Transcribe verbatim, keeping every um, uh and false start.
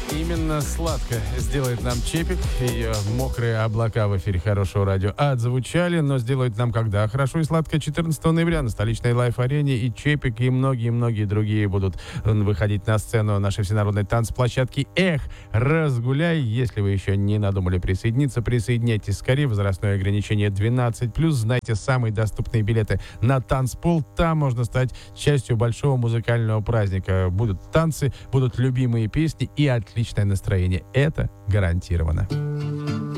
Именно сладко сделает нам Чепик. Ее мокрые облака в эфире хорошего радио отзвучали, но сделают нам когда? Хорошо и сладко четырнадцатого ноября на столичной лайф-арене. И Чепик, и многие-многие другие будут выходить на сцену нашей всенародной танцплощадки. Эх, разгуляй! Если вы еще не надумали присоединиться, присоединяйтесь скорее. Возрастное ограничение двенадцать плюс. Знайте самые доступные билеты на танцпол. Там можно стать частью большого музыкального праздника. Будут танцы, будут любимые песни и отличное настроение. Это гарантированно.